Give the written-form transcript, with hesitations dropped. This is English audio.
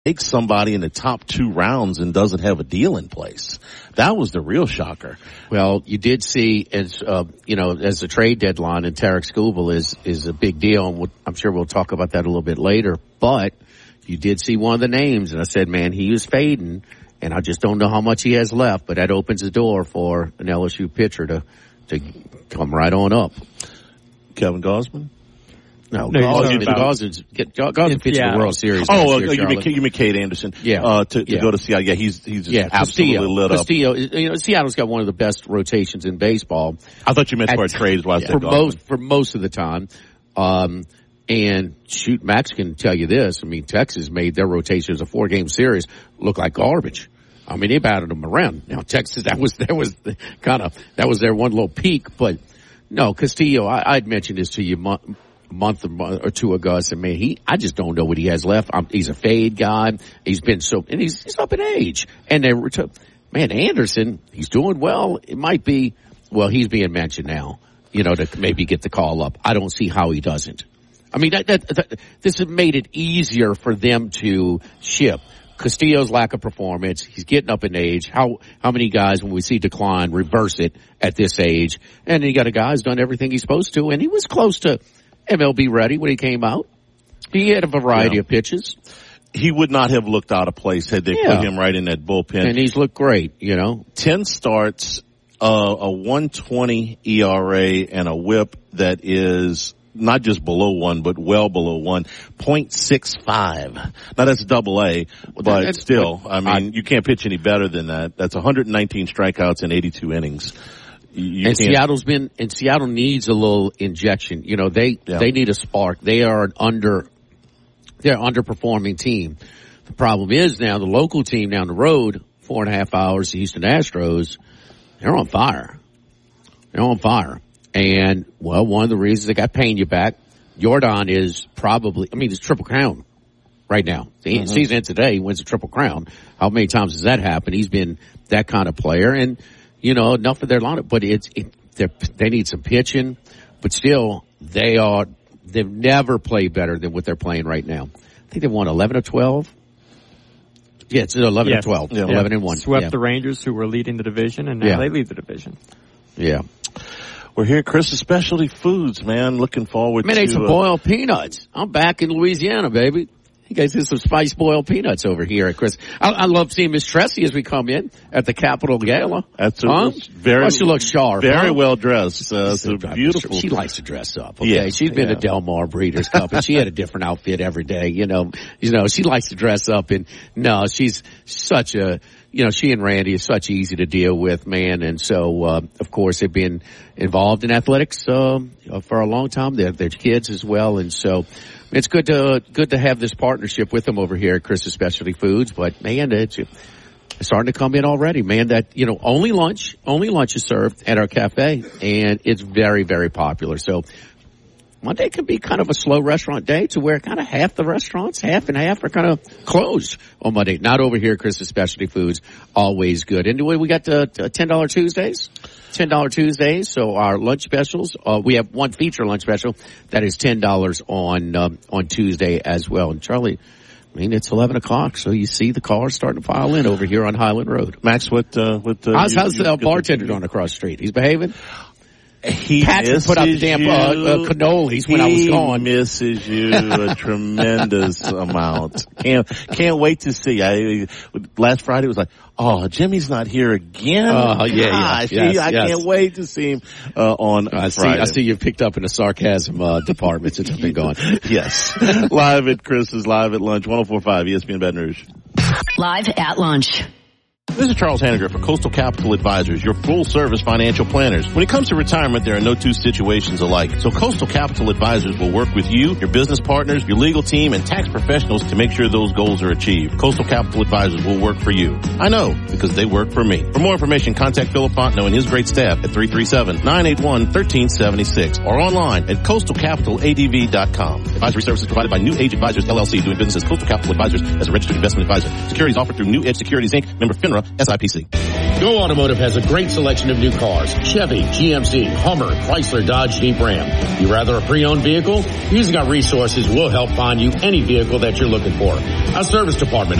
takes somebody in the top 2 rounds and doesn't have a deal in place. That was the real shocker. Well, you did see, as the trade deadline, and Tarek Skubal is a big deal, and I'm sure we'll talk about that a little bit later, but you did see one of the names, and I said, man, he was fading, and I just don't know how much he has left, but that opens the door for an LSU pitcher to come right on up. Kevin Gausman? No, Gausman pitched the World Series. Oh, you mean Cade Anderson? Yeah. To go to Seattle. Yeah, he's just absolutely lit up. Castillo, Seattle's got one of the best rotations in baseball. I thought you meant for a trade. For most of the time. And shoot, Max can tell you this. I mean, Texas made their rotation as a 4-game series look like garbage. I mean, they batted them around. Now, Texas, that was their one little peak, but no, Castillo, I'd mentioned this to you a month or two ago. I said, man, I just don't know what he has left. He's a fade guy. He's up in age. And Anderson, he's doing well. It might be, he's being mentioned now, to maybe get the call up. I don't see how he doesn't. I mean, this has made it easier for them to ship. Castillo's lack of performance, he's getting up in age. How many guys, when we see decline, reverse it at this age? And then you got a guy who's done everything he's supposed to, and he was close to MLB ready when he came out. He had a variety of pitches. He would not have looked out of place had they put him right in that bullpen. And he's looked great, 10 starts, a 1.20 ERA, and a whip that is not just below 1, but well below 1, 0.65. Now that's AA, but still, you can't pitch any better than that. That's 119 strikeouts in 82 innings. Seattle needs a little injection. They need a spark. They're underperforming team. The problem is now the local team down the road, 4.5 hours, the Houston Astros, they're on fire. And, one of the reasons they got Pena back, Jordan is probably, it's Triple Crown right now. The season ends today, he wins a Triple Crown. How many times has that happened? He's been that kind of player. And, enough of their lineup, but they need some pitching, but still, they've never played better than what they're playing right now. I think they won 11 or 12. Yeah, it's 11 or 12. Yeah. 11-1. Swept the Rangers, who were leading the division, and now they lead the division. Yeah. We're here at Chris's Specialty Foods, man. Looking forward to... ate some boiled peanuts. I'm back in Louisiana, baby. You guys did some spiced boiled peanuts over here at Chris. I love seeing Miss Tressie as we come in at the Capitol Gala. That's she looks sharp. Very well dressed. So beautiful. She likes to dress up. Okay, yeah, she's been to Del Mar Breeders' Cup, and she had a different outfit every day. She likes to dress up, and she's such a. She and Randy is such easy to deal with, man. And so, of course, they've been involved in athletics, for a long time. They're kids as well. And so it's good to have this partnership with them over here at Chris's Specialty Foods. But man, it's starting to come in already, man. That, only lunch is served at our cafe, and it's very, very popular. So Monday can be kind of a slow restaurant day to where kind of half the restaurants, half and half, are kind of closed on Monday. Not over here at Chris's Specialty Foods. Always good. And we got the $10 Tuesdays. $10 Tuesdays. So our lunch specials, we have one feature lunch special that is $10 on Tuesday as well. And Charlie, it's 11 o'clock, so you see the cars starting to file in over here on Highland Road. Max, how's the bartender doing across the street? He's behaving? He Patrick put out the damn cannolis when I was gone. He misses you a tremendous amount. Can't wait to see. Last Friday was like, oh, Jimmy's not here again. I can't wait to see him on Friday. I see you've picked up in the sarcasm department since I've been gone. Yes. Live at Chris's, live at lunch, 104.5 ESPN Baton Rouge. Live at lunch. This is Charles Haniger for Coastal Capital Advisors, your full-service financial planners. When it comes to retirement, there are no two situations alike. So Coastal Capital Advisors will work with you, your business partners, your legal team, and tax professionals to make sure those goals are achieved. Coastal Capital Advisors will work for you. I know, because they work for me. For more information, contact Philip Fontenot and his great staff at 337-981-1376 or online at coastalcapitaladv.com. Advisory services provided by New Age Advisors, LLC, doing business as Coastal Capital Advisors as a registered investment advisor. Securities offered through New Edge Securities, Inc., member FINRA, SIPC. Go Automotive has a great selection of new cars. Chevy, GMC, Hummer, Chrysler, Dodge, Jeep, Ram. You rather a pre-owned vehicle? Using our resources will help find you any vehicle that you're looking for. Our service department